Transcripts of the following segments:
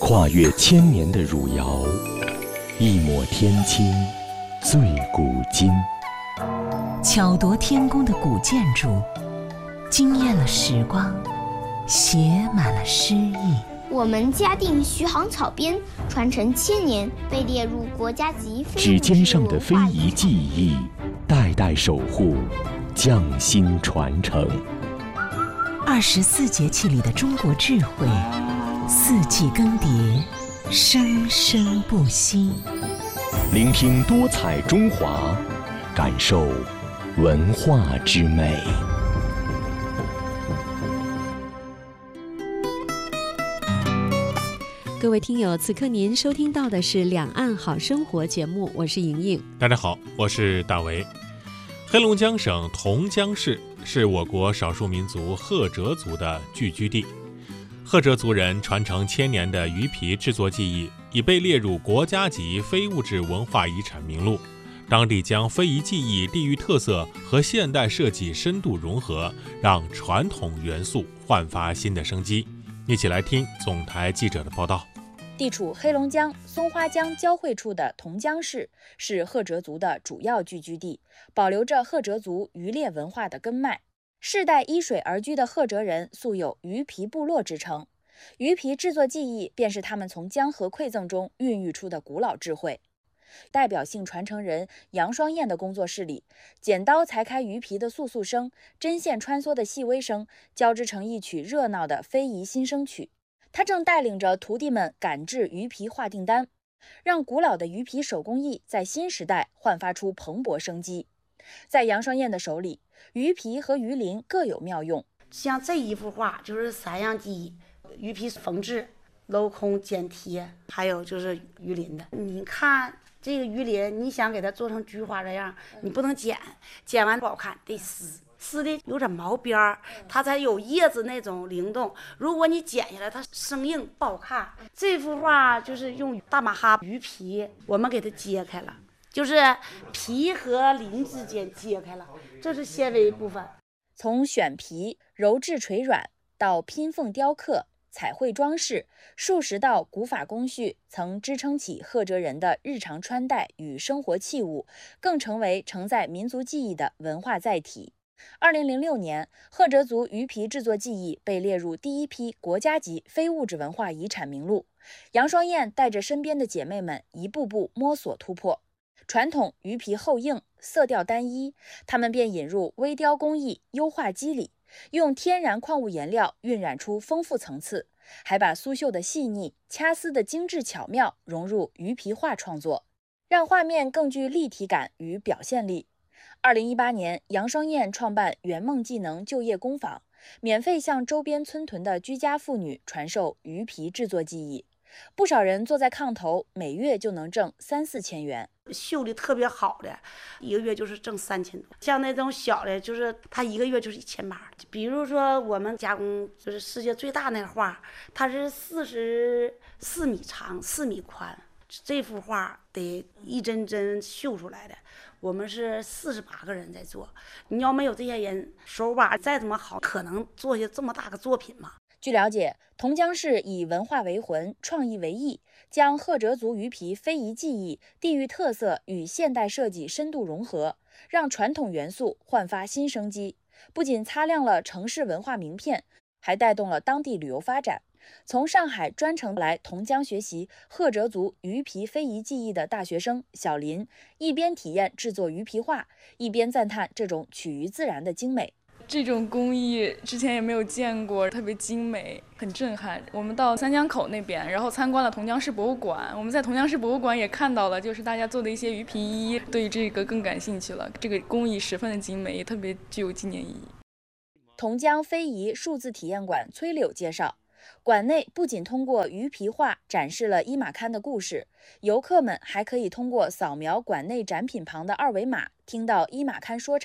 跨越千年的汝窑，一抹天青醉古今。 巧夺天工的古建筑，惊艳了时光，写满了诗意。 我们嘉定徐杭草编传承千年，被列入国家级非物质文化遗产。 指尖上的非遗技艺，代代守护，匠心传承。 24节气里的中国智慧，四季更迭，生生不息。 聆听多彩中华，感受文化之美。 各位听友，此刻您收听到的是《两岸好生活》节目，我是莹莹。 大家好，我是大为。黑龙江省同江市是我国少数民族赫哲族的聚居地。赫哲族人传承千年的鱼皮制作技艺已被列入国家级非物质文化遗产名录。当地将非遗技艺地域特色和现代设计深度融合，让传统元素焕发新的生机。一起来听总台记者的报道。 地处黑龙江松花江交汇处的同江市是赫哲族的主要聚居地，保留着赫哲族渔猎文化的根脉。世代依水而居的赫哲人素有鱼皮部落之称，鱼皮制作技艺便是他们从江河馈赠中孕育出的古老智慧。代表性传承人杨双燕的工作室里，剪刀裁开鱼皮的簌簌声，针线穿梭的细微声，交织成一曲热闹的非遗新生曲。他正带领着徒弟们赶制鱼皮划订单，让古老的鱼皮手工艺在新时代焕发出蓬勃生机。在杨双燕的手里，鱼皮和鱼鳞各有妙用。 像这一幅画就是3样技艺：鱼皮缝制、镂空剪贴，还有就是鱼鳞的。你看这个鱼鳞，你想给它做成菊花这样，你不能剪完不好看，得撕的有点毛边儿，它才有叶子那种灵动。如果你剪下来，它生硬不好看。这幅画就是用大马哈鱼皮，我们给它揭开了，就是皮和鳞之间揭开了，这是纤维部分。 从选皮、揉制锤软到拼缝雕刻、彩绘装饰，数十道古法工序曾支撑起赫哲人的日常穿戴与生活器物，更成为承载民族记忆的文化载体。2006年，赫哲族鱼皮制作技艺被列入第一批国家级非物质文化遗产名录。杨双燕带着身边的姐妹们一步步摸索突破。传统鱼皮厚硬，色调单一，他们便引入微雕工艺，优化肌理，用天然矿物颜料晕染出丰富层次，还把苏绣的细腻、掐丝的精致巧妙融入鱼皮画创作，让画面更具立体感与表现力。2018年，杨双燕创办圆梦技能就业工坊，免费向周边村屯的居家妇女传授鱼皮制作技艺。不少人坐在炕头，每月就能挣3-4千元。 绣的特别好的，一个月就是挣3000多。像那种小的，就是他一个月就是1800。比如说我们加工就是世界最大那个画，它是44米长，4米宽。这幅画得一针针绣出来的，我们是48个人在做。你要没有这些人，手把再怎么好，可能做下这么大个作品吗？ 据了解，同江市以文化为魂，创意为艺，将赫哲族鱼皮非遗技艺、地域特色与现代设计深度融合，让传统元素焕发新生机。不仅擦亮了城市文化名片，还带动了当地旅游发展。从上海专程来同江学习赫哲族鱼皮非遗技艺的大学生小林，一边体验制作鱼皮画，一边赞叹这种取于自然的精美。 这种工艺之前也没有见过，特别精美，很震撼。我们到三江口那边，然后参观了同江市博物馆。我们在同江市博物馆也看到了，就是大家做的一些鱼皮衣，对这个更感兴趣了。这个工艺十分的精美，也特别具有纪念意义。 同江非遗数字体验馆崔柳介绍，馆内不仅通过鱼皮画展示了伊玛堪的故事，游客们还可以通过扫描馆内展品旁的2维码，听到伊玛堪说唱。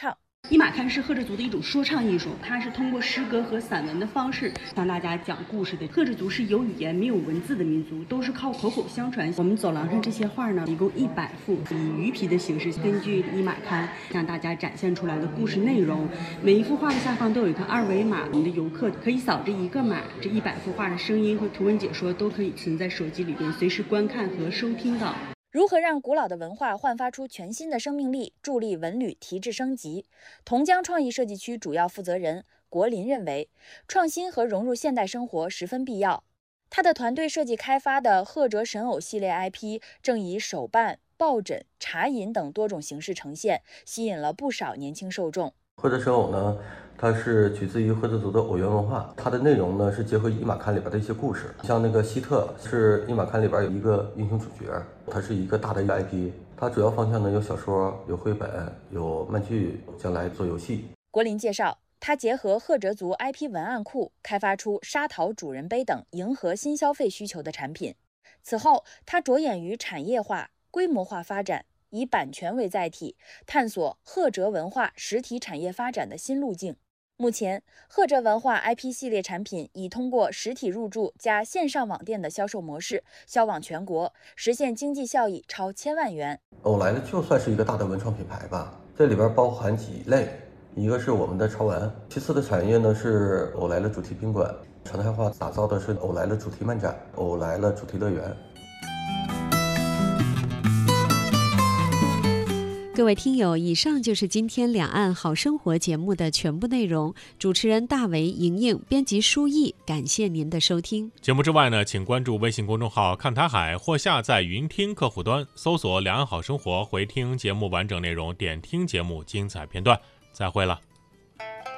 伊玛看是赫哲族的一种说唱艺术，它是通过诗歌和散文的方式向大家讲故事的。赫哲族是有语言没有文字的民族，都是靠口口相传。我们走廊上这些画呢，一共100幅，以鱼皮的形式，根据伊玛看向大家展现出来的故事内容。每一幅画的下方都有一个2维码，我们的游客可以扫这一个码，这100幅画的声音和图文解说都可以存在手机里边，随时观看和收听到。 如何让古老的文化焕发出全新的生命力，助力文旅提质升级？同江创意设计区主要负责人国林认为，创新和融入现代生活十分必要。他的团队设计开发的赫哲神偶系列 IP 正以手办、抱枕、茶饮等多种形式呈现，吸引了不少年轻受众。 赫哲神偶呢，它是取自于赫哲族的偶源文化，它的内容呢是结合伊玛看里边的一些故事，像那个希特是伊玛看里边有一个英雄主角，它是一个大的一个 IP， 它主要方向呢有小说、有绘本、有漫剧，将来做游戏。 国林介绍，他结合赫哲族 IP 文案库，开发出沙陶主人杯等迎合新消费需求的产品。此后，他着眼于产业化、规模化发展，以版权为载体，探索赫哲文化实体产业发展的新路径。目前，赫哲文化 IP 系列产品已通过实体入驻加线上网店的销售模式销往全国，实现经济效益超1000万元。 偶来了就算是一个大的文创品牌吧，这里边包含几类，一个是我们的潮玩，其次的产业呢是偶来了主题宾馆，常态化打造的是偶来了主题漫展、偶来了主题乐园。 各位听友，以上就是今天两岸好生活节目的全部内容。主持人大为、莹莹，编辑舒毅，感谢您的收听。 节目之外呢，请关注微信公众号看台海或下载云听客户端，搜索两岸好生活，回听节目完整内容，点听节目精彩片段。再会了。